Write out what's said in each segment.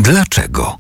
Dlaczego?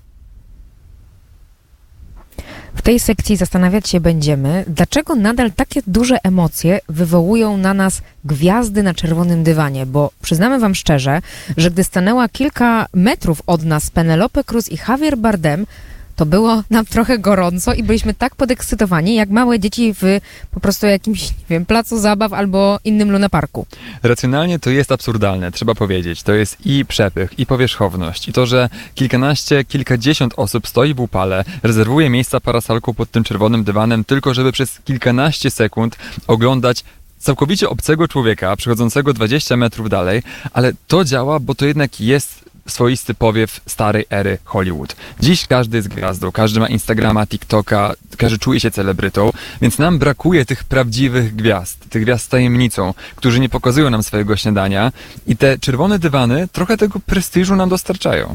W tej sekcji zastanawiać się będziemy, dlaczego nadal takie duże emocje wywołują na nas gwiazdy na czerwonym dywanie, bo przyznamy wam szczerze, że gdy stanęła kilka metrów od nas Penelope Cruz i Javier Bardem, to było nam trochę gorąco i byliśmy tak podekscytowani, jak małe dzieci w po prostu jakimś, nie wiem, placu zabaw albo innym lunaparku. Racjonalnie to jest absurdalne, trzeba powiedzieć. To jest i przepych, i powierzchowność. I to, że kilkanaście, kilkadziesiąt osób stoi w upale, rezerwuje miejsca parasolką pod tym czerwonym dywanem, tylko żeby przez kilkanaście sekund oglądać całkowicie obcego człowieka, przychodzącego 20 metrów dalej, ale to działa, bo to jednak jest swoisty powiew starej ery Hollywood. Dziś każdy jest gwiazdą, każdy ma Instagrama, TikToka, każdy czuje się celebrytą, więc nam brakuje tych prawdziwych gwiazd, tych gwiazd z tajemnicą, którzy nie pokazują nam swojego śniadania i te czerwone dywany trochę tego prestiżu nam dostarczają.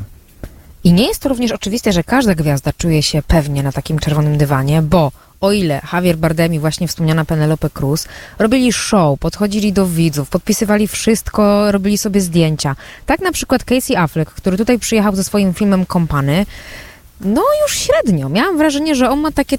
I nie jest to również oczywiste, że każda gwiazda czuje się pewnie na takim czerwonym dywanie, bo o ile Javier Bardem i właśnie wspomniana Penelope Cruz robili show, podchodzili do widzów, podpisywali wszystko, robili sobie zdjęcia. Tak na przykład Casey Affleck, który tutaj przyjechał ze swoim filmem Kompany, no już średnio. Miałam wrażenie, że on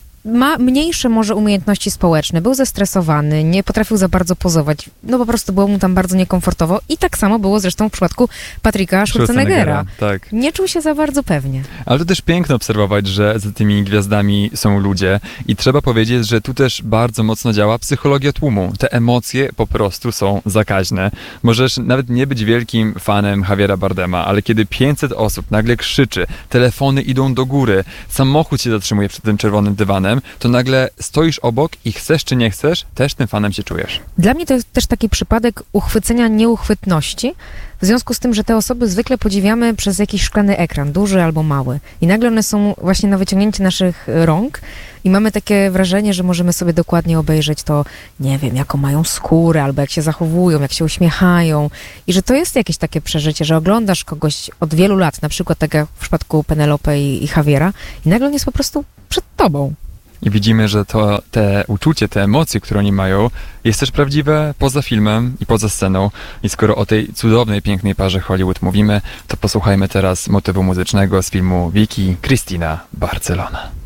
ma mniejsze może umiejętności społeczne. Był zestresowany, nie potrafił za bardzo pozować. No po prostu było mu tam bardzo niekomfortowo. I tak samo było zresztą w przypadku Patricka Schwarzeneggera. Tak. Nie czuł się za bardzo pewnie. Ale to też piękno obserwować, że za tymi gwiazdami są ludzie i trzeba powiedzieć, że tu też bardzo mocno działa psychologia tłumu. Te emocje po prostu są zakaźne. Możesz nawet nie być wielkim fanem Javiera Bardema, ale kiedy 500 osób nagle krzyczy, telefony idą do góry, samochód się zatrzymuje przed tym czerwonym dywanem, to nagle stoisz obok i chcesz czy nie chcesz, też tym fanem się czujesz. Dla mnie to jest też taki przypadek uchwycenia nieuchwytności, w związku z tym, że te osoby zwykle podziwiamy przez jakiś szklany ekran, duży albo mały. I nagle one są właśnie na wyciągnięcie naszych rąk i mamy takie wrażenie, że możemy sobie dokładnie obejrzeć to, nie wiem, jaką mają skórę, albo jak się zachowują, jak się uśmiechają. I że to jest jakieś takie przeżycie, że oglądasz kogoś od wielu lat, na przykład tak jak w przypadku Penelope i Javiera, i nagle on jest po prostu przed tobą. I widzimy, że te uczucie, te emocje, które oni mają, jest też prawdziwe poza filmem i poza sceną. I skoro o tej cudownej, pięknej parze Hollywood mówimy, to posłuchajmy teraz motywu muzycznego z filmu Vicky Cristina Barcelona.